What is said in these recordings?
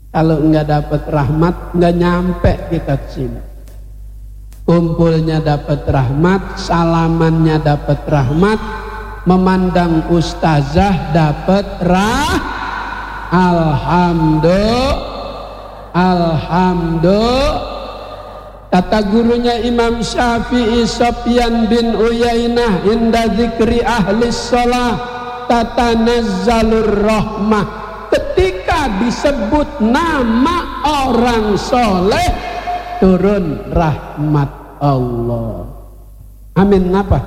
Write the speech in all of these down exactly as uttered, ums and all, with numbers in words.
Kalau enggak dapat rahmat, enggak nyampe kita ke sini. Kumpulnya dapat rahmat, salamannya dapat rahmat, memandang ustazah dapat rah. Alhamdulillah, alhamdulillah. Kata gurunya Imam Syafi'i, Sufyan bin Uyainah, inda dzikri ahli shalah tatanazzalur rahmah. Ketika disebut nama orang soleh, turun rahmat Allah. Amin apa?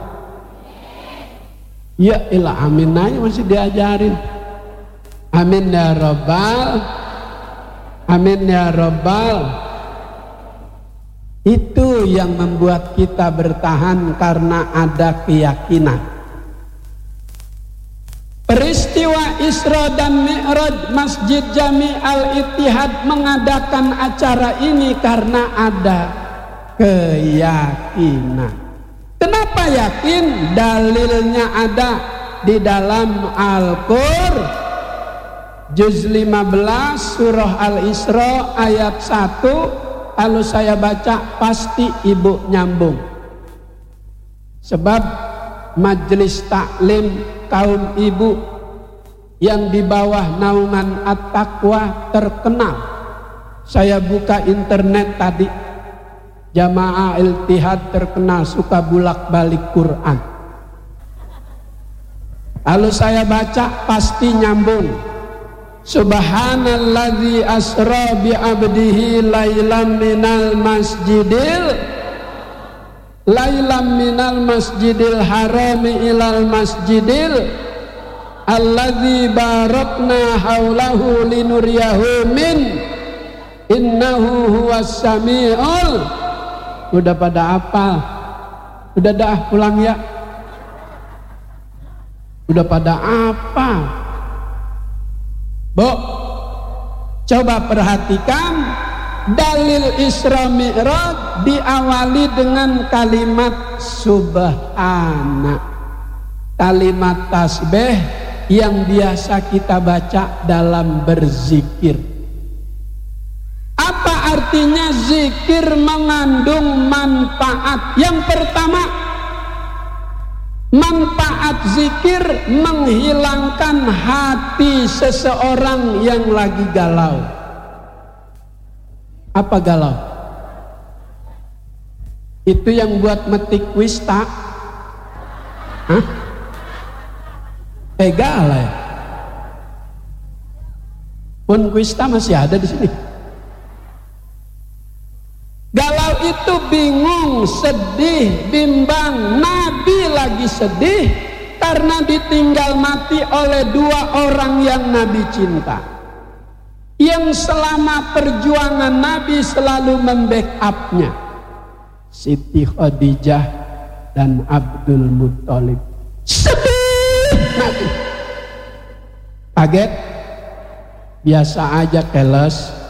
Ya ilah amin aja masih diajarin. Amin ya Rabbal, amin ya Rabbal. Itu yang membuat kita bertahan karena ada keyakinan. Peristiwa Isra dan Mi'raj, Masjid Jami Al-Ittihad mengadakan acara ini karena ada keyakinan. Kenapa yakin? Dalilnya ada di dalam Al-Qur'an. Juz lima belas surah Al-Isra ayat satu. Kalau saya baca pasti ibu nyambung. Sebab majelis taklim kaum ibu yang di bawah naungan At-Taqwa terkenal. Saya buka internet tadi, Jamaah Ittihad terkenal suka bulak-balik Quran. Lalu saya baca pasti nyambung. Subhanalladzi asra bi abdihi lailan minal masjidil lailan minal masjidil harami ilal masjidil alladzi barakna haulahu linuriyahu min innahu huwas samiul. Udah pada hafal? Udah dah pulang ya? Udah pada apa? Bu, coba perhatikan dalil Isra Mi'raj diawali dengan kalimat subhana, kalimat tasbih yang biasa kita baca dalam berzikir. Apa artinya zikir mengandung manfaat? Yang pertama, manfaat zikir menghilangkan hati seseorang yang lagi galau. Apa galau? Itu yang buat metik wista. Hah? Eh galau ya? Pun wista masih ada di sini. Galau itu bingung, sedih, bimbang. Nabi lagi sedih karena ditinggal mati oleh dua orang yang Nabi cinta, yang selama perjuangan Nabi selalu membackup-nya, Siti Khadijah dan Abdul Muthalib. Sedih Nabi. Kaget? Biasa aja keles.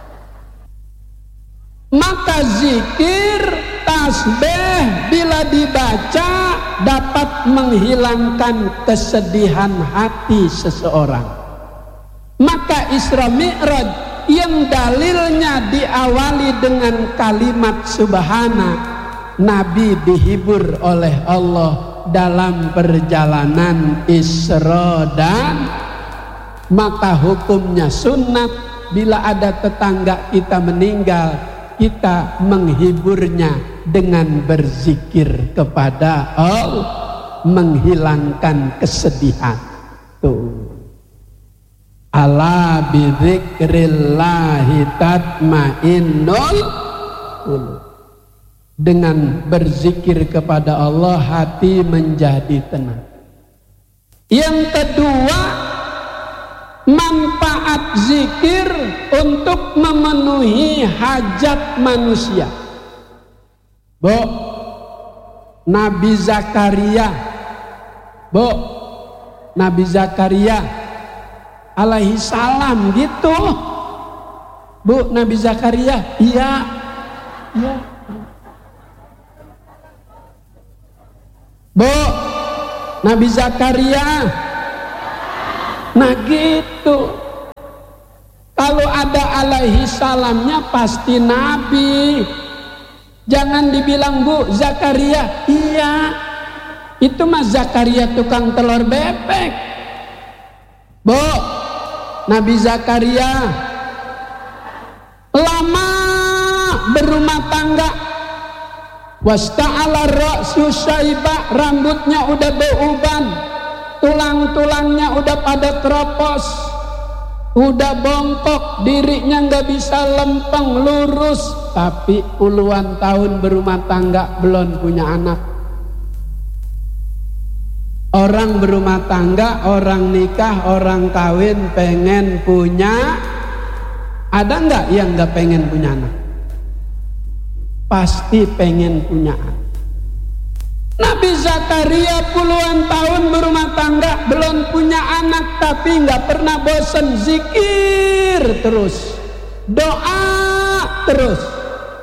Maka zikir, tasbih bila dibaca dapat menghilangkan kesedihan hati seseorang. Maka Isra Mi'raj yang dalilnya diawali dengan kalimat subhana, Nabi dihibur oleh Allah dalam perjalanan Isra dan maka hukumnya sunat bila ada tetangga kita meninggal, kita menghiburnya dengan berzikir kepada Allah, menghilangkan kesedihan. Tuh. Ala bidzikrillahi tatmainnul qulub. Dengan berzikir kepada Allah hati menjadi tenang. Yang kedua, manfaat zikir untuk memenuhi hajat manusia. Bu, Nabi Zakaria, Bu, Nabi Zakaria alaihi salam gitu. Bu, Nabi Zakaria, iya, iya. Bu, Nabi Zakaria. Nah gitu. Kalau ada alaihi salamnya pasti nabi. Jangan dibilang Bu Zakaria, iya itu mas Zakaria tukang telur bebek. Bu, Nabi Zakaria lama berumah tangga. Wasta'ala ra'su syaiba, rambutnya udah beruban, tulang-tulangnya udah pada keropos, udah bongkok, dirinya nggak bisa lempeng lurus, tapi puluhan tahun berumah tangga belum punya anak. Orang berumah tangga, orang nikah, orang kawin pengen punya, ada nggak yang nggak pengen punya anak? Pasti pengen punya anak. Nabi Zakaria puluhan tahun berumah tangga belum punya anak, tapi nggak pernah bosan zikir terus, doa terus.